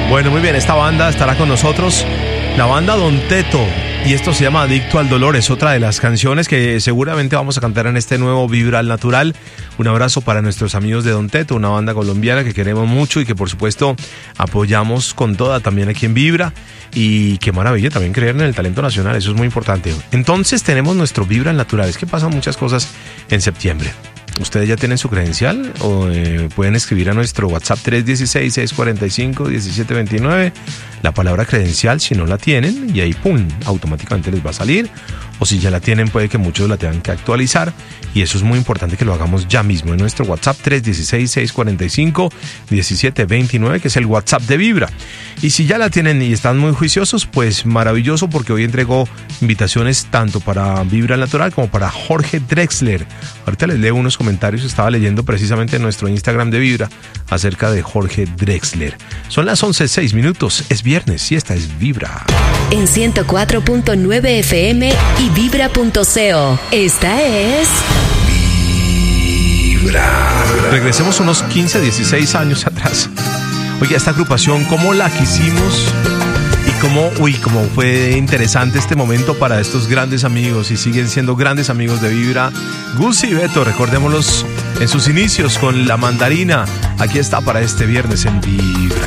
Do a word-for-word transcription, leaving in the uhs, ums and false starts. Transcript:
Bueno, muy bien, esta banda estará con nosotros, la banda Don Teto, y esto se llama Adicto al Dolor. Es otra de las canciones que seguramente vamos a cantar en este nuevo Vibra al Natural. Un abrazo para nuestros amigos de Don Teto, una banda colombiana que queremos mucho y que por supuesto apoyamos con toda también aquí en Vibra. Y qué maravilla también creer en el talento nacional, eso es muy importante. Entonces tenemos nuestro Vibra al Natural. Es que pasan muchas cosas en septiembre. ¿Ustedes ya tienen su credencial? O eh, pueden escribir a nuestro WhatsApp tres uno seis, seis cuatro cinco, uno siete dos nueve la palabra credencial si no la tienen, y ahí pum, automáticamente les va a salir. O si ya la tienen, puede que muchos la tengan que actualizar, y eso es muy importante que lo hagamos ya mismo en nuestro WhatsApp tres uno seis, seis cuatro cinco, uno siete dos nueve, que es el WhatsApp de Vibra. Y si ya la tienen y están muy juiciosos, pues maravilloso, porque hoy entregó invitaciones tanto para Vibra al Natural como para Jorge Drexler. Ahorita les leo unos comentarios, estaba leyendo precisamente en nuestro Instagram de Vibra acerca de Jorge Drexler. Son las once seis minutos, es viernes y esta es Vibra. En ciento cuatro punto nueve F M y vibra punto co. Esta es Vibra. Regresemos unos quince, dieciséis años atrás. Oye, esta agrupación, ¿cómo la quisimos? Y cómo, uy, cómo fue interesante este momento para estos grandes amigos, y siguen siendo grandes amigos de Vibra. Gus y Beto, recordémoslos en sus inicios con La Mandarina. Aquí está para este viernes en Vibra.